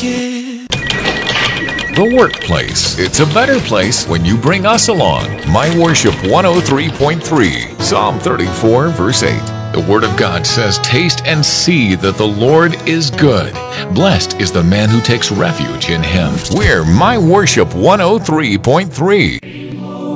The workplace. It's a better place when you bring us along. My Worship 103.3, Psalm 34, verse 8. The Word of God says, "Taste and see that the Lord is good. Blessed is the man who takes refuge in Him." We're My Worship 103.3.